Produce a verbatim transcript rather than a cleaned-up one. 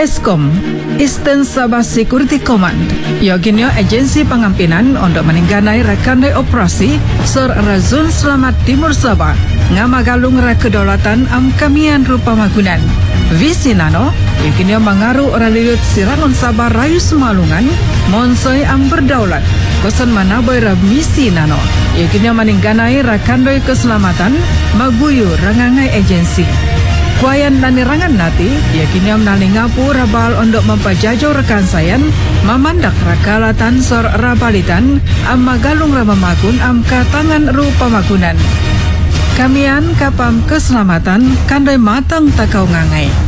ESCOM, Eastern Sabah Security Command, yoginyo agensi pengampinan untuk meningganai rakandai operasi Sor Razun Selamat Timur Sabah, ngamagalung ra kedaulatan am kamian rupa magunan. Visi nano, yoginyo mengaruh raliut Sirangon Sabah Rayu Semalungan, monsoi am berdaulat, kosan manaboy ra misi nano, yoginyo meningganai rakandai keselamatan, maguyu rangangai agensi. Kuayan nanirangan nati, yakinnya menalingapu rabal untuk mempajajau rekan sayan, memandak rakalatan sor rabalitan, am magalung ramamakun am katangan rupa makunan. Kamian kapam keselamatan, kandai matang takau ngangai.